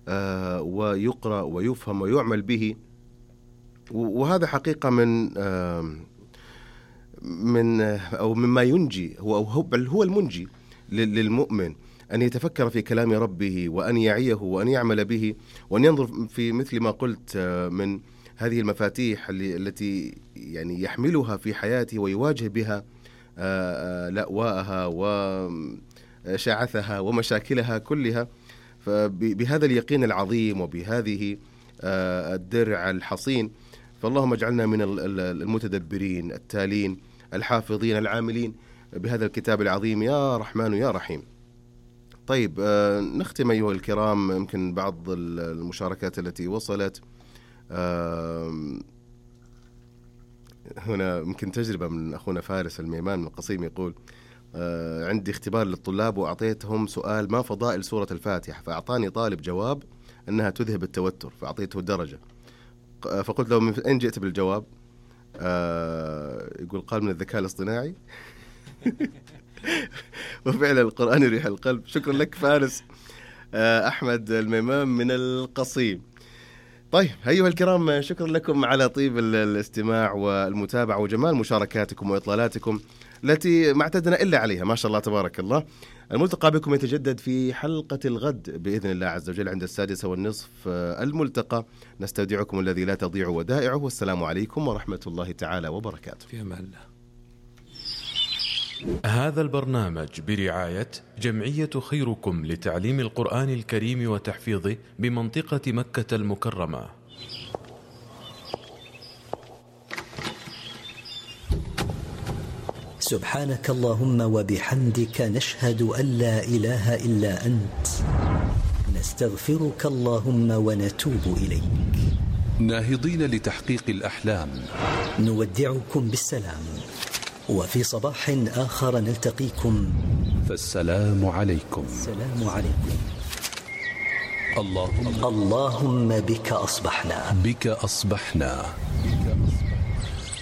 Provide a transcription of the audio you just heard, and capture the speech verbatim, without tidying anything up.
ويقرأ ويفهم ويعمل به. وهذا حقيقة من من أو مما ينجي هو بل هو المنجي للمؤمن، أن يتفكر في كلام ربه وأن يعيه وأن يعمل به وأن ينظر في مثل ما قلت من هذه المفاتيح التي يعني يحملها في حياته ويواجه بها لأواءها وشعثها ومشاكلها كلها. فبهذا اليقين العظيم وبهذه الدرع الحصين، فاللهم اجعلنا من المتدبرين التالين الحافظين العاملين بهذا الكتاب العظيم يا رحمن يا رحيم. طيب نختم أيها الكرام يمكن بعض المشاركات التي وصلت هنا. يمكن تجربة من أخونا فارس الميمان من القصيم، يقول عندي اختبار للطلاب وأعطيتهم سؤال ما فضائل سورة الفاتحة، فأعطاني طالب جواب أنها تذهب التوتر، فأعطيته درجة. فقلت له من أين جئت بالجواب؟ يقول قال من الذكاء الاصطناعي. وفعلا القرآن يريح القلب. شكرا لك فارس أحمد الميمان من القصيم. طيب أيها الكرام، شكرا لكم على طيب الاستماع والمتابعة وجمال مشاركاتكم وإطلالاتكم التي ما اعتدنا إلا عليها، ما شاء الله تبارك الله. الملتقى بكم يتجدد في حلقة الغد بإذن الله عز وجل عند السادسة والنصف الملتقى. نستودعكم الذي لا تضيع ودائعه، والسلام عليكم ورحمة الله تعالى وبركاته. في أمان الله. هذا البرنامج برعاية جمعية خيركم لتعليم القرآن الكريم وتحفيظه بمنطقة مكة المكرمة. سبحانك اللهم وبحمدك نشهد أن لا إله إلا أنت، نستغفرك اللهم ونتوب إليك. ناهضين لتحقيق الأحلام نودعكم بالسلام، وفي صباح آخر نلتقيكم، فالسلام عليكم. السلام عليكم. اللهم اللهم بك أصبحنا بك أصبحنا